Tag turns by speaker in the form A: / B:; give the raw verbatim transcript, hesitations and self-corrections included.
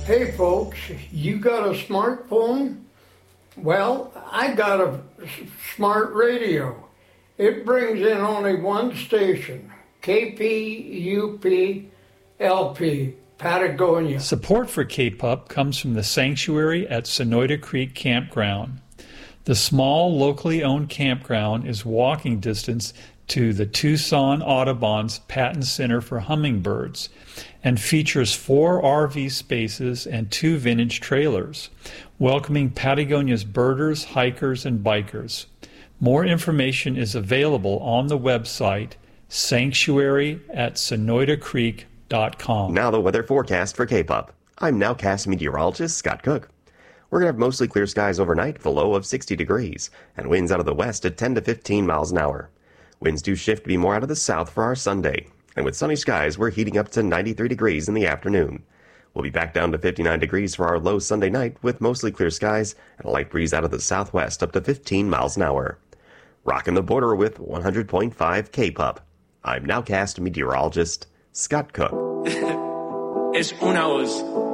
A: Hey folks, you got a smartphone? Well, I got a smart radio. It brings in only one station, K P U P L P, Patagonia.
B: Support for K P U P comes from the sanctuary at Sonoyta Creek Campground. The small, locally owned campground is walking distance to the Tucson Audubon's Patton Center for Hummingbirds and features four R V spaces and two vintage trailers, welcoming Patagonia's birders, hikers, and bikers. More information is available on the website sanctuary at sonoyta creek dot com.
C: Now the weather forecast for K P U P. I'm nowcast meteorologist Scott Cook. We're going to have mostly clear skies overnight with a low of sixty degrees and winds out of the west at ten to fifteen miles an hour. Winds do shift to be more out of the south for our Sunday. And with sunny skies, we're heating up to ninety-three degrees in the afternoon. We'll be back down to fifty-nine degrees for our low Sunday night with mostly clear skies and a light breeze out of the southwest up to fifteen miles an hour. Rocking the border with one hundred point five K P U P. I'm nowcast meteorologist Scott Cook.
D: Es una voz.